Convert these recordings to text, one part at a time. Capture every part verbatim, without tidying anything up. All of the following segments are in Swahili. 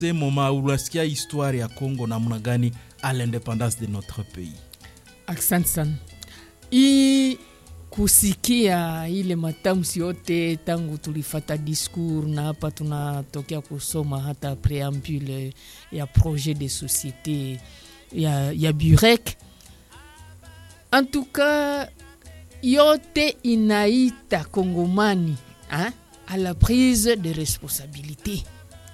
Moma unasikia histoire ya Congo namna gani à l'indépendance de notre pays? Asante sana. I kusikia ile matamshi yote tangu tulifata discours na hapa tunatokea kusoma hata préambule ya projet de société ya ya Burek. En tout cas yote inaita Kongomani hein, à la prise de responsabilité.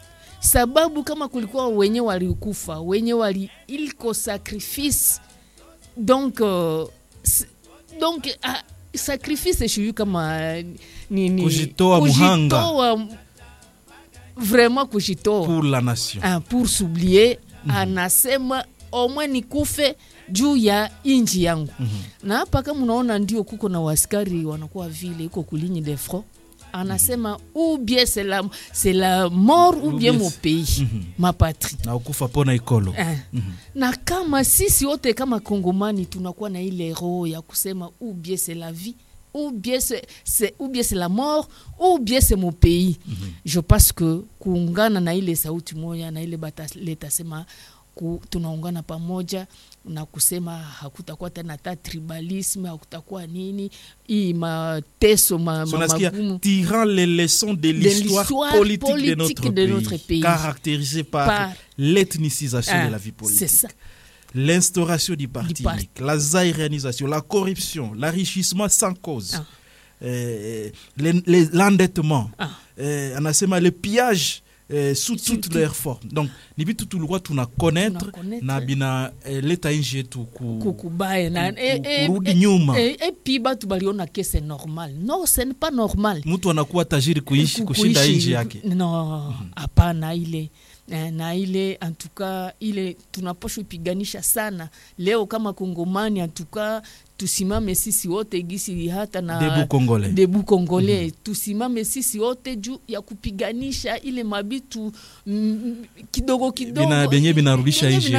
Sababu kama kulikuwa wenye walikufa, wenye wali ilko sacrifice. Donc uh, donc uh, sacrifice shuyu kama ni ni kujitoa muhanga, vraiment kujitoa pour la nation, ah, pour s'oublier. Mm-hmm. Anasema au moins nikufe juu ya inji yangu. Mm-hmm. Na hapa kama unaona ndio kuko na waskari wanakuwa vile iko kuligne de front. Anasema mm-hmm. ou bien c'est la c'est la mort ou, ou bien mon pays, mm-hmm. ma patrie. Na ukufa pona ikolo. Eh. Mm-hmm. Na kama sisi wote kama Kongomani tunakuwa na ile roho ya kusema ou bien c'est la vie, ou bien c'est, c'est ou bien c'est la mort, ou bien c'est mon pays. Mm-hmm. Je pense que kuungana na ile sauti moja na ile bata leta sema ku, tunaungana pamoja na kusema hakutakuwa tena ta tribalisme, hakutakuwa nini hii mateso ma, ma magumu, tirant les leçons de l'histoire, de l'histoire politique, politique de, notre, de pays, notre pays, caractérisée par, par l'ethnicisation ah, de la vie politique. C'est ça. L'instauration du parti, du parti. unique, la zaïrianisation, la corruption, l'enrichissement sans cause, ah. euh, les, les, l'endettement, ah. euh, on a sema le pillage Euh, sous toutes leurs formes. Donc ni bitu tulikuwa tuna connaître na bina eh, leta nje tu ku kukubaye na kurudi nyuma et et puis batu baliona que c'est normal. Non, ce n'est pas normal. Mtu anakuwa tajiri kuishi kushinda nje yake. Non, hapana mm-hmm. ile na ile en tout cas ile tunapaswa piganisha sana leo kama Kongomani. En tout cas tusimame sisi wote gisi hata na debu Congolais, debu Congolais. Mm-hmm. Tusimame sisi wote juu ya kupiganisha ile mabitu mm, kidogo kidogo bina benye binarudisha nje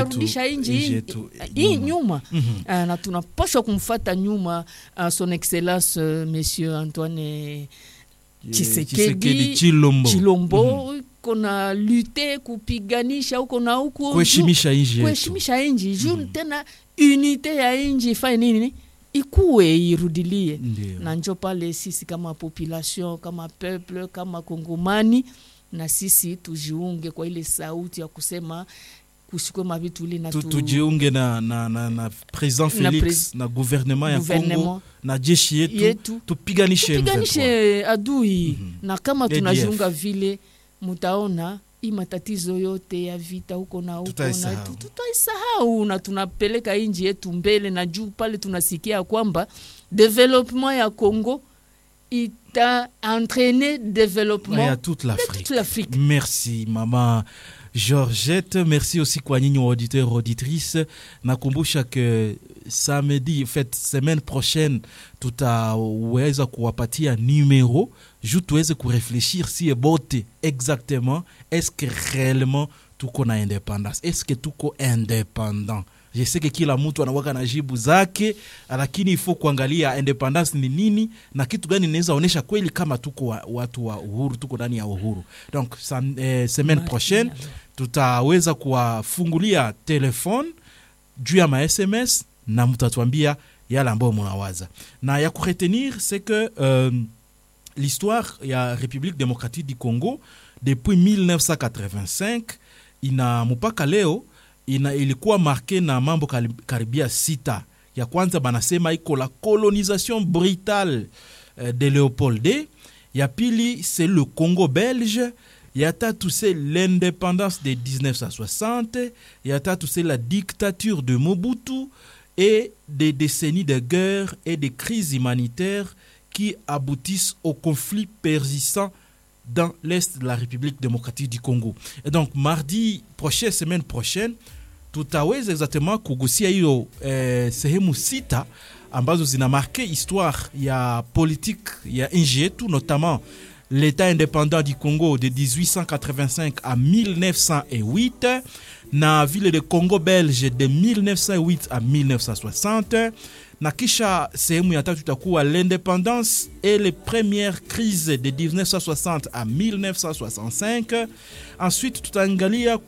yetu hii nyuma. Mm-hmm. Uh, na tunapaswa kumfuata nyuma uh, son excellence uh, monsieur Antoine Tshisekedi Chilombo, Chilombo. Mm-hmm. Kona lutte kupiganisha huko na huko kuheshimisha nchi yetu, kuheshimisha nchi juu mm-hmm. tena unite ya nchi ifanye nini ikuwe irudilie. Ndiyo. Na njo pale sisi kama population, kama peuple, kama Kongomani na sisi tujiunge kwa ile sauti ya kusema kusikwe mabitu ile na tu, tujiunge na na na, na president Felix na, prez, na gouvernement ya Kongo na jeshi yetu, yetu tupiganishe tupiganishe adui. Mm-hmm. Na kama tunajiunga vile mutaona hii matatizo yote ya vita huko na huko na tutaisahau na tunapeleka inji yetu mbele. Na juu pale tunasikia kwamba development ya Congo ita entraîner développement ya toute l'Afrique. toute l'Afrique. Merci maman Georgette, merci aussi kwa nyinyi auditeurs auditrices. Nakumbusha que samedi, fait semaine prochaine tutaweza kuwapatia numéro juu tuweze kurefléchir si ebote exactement est-ce que réellement tuko na indépendance, est-ce que tuko indépendant. Je sais que kila mtu anawaka na jibu zake, lakini ifo kuangalia independence ni nini na kitu gani inaweza onesha kweli kama tuko wa, watu wa uhuru, tuko ndani ya uhuru. Donc sam, eh, semaine prochaine tutaweza kuwafungulia telefone juu ya ma S M S na mtatuambia yale ambayo mnawaza. Na ya kuretenir c'est que euh, l'histoire ya République démocratique du Congo depuis mille neuf cent quatre-vingt-cinq ina mpaka leo ina ilikuwa marqué na mambo karibia sita. Ya kwanza banasema iko la colonisation brutale euh, de Léopold. Ya pili c'est le Congo belge. Ya tatu c'est l'indépendance de dix-neuf cent soixante. Ya tatu c'est la dictature de Mobutu et des décennies de guerre et de crises humanitaires qui aboutissent au conflit persistant dans l'est de la République démocratique du Congo. Et donc mardi prochain, semaine prochaine, tutaweza exactement kugusia hiyo eh, sehemu sita ambazo zina marqué histoire ya politique ya nchi yetu, notamment l'État indépendant du Congo de dix-huit cent quatre-vingt-cinq à mille neuf cent huit, na ville de Congo belge de mille neuf cent huit à mille neuf cent soixante, na kisha sehemu ya tatu tutakuwa l'indépendance et les premières crises de mille neuf cent soixante à mille neuf cent soixante-cinq. Ensuite tutaangalia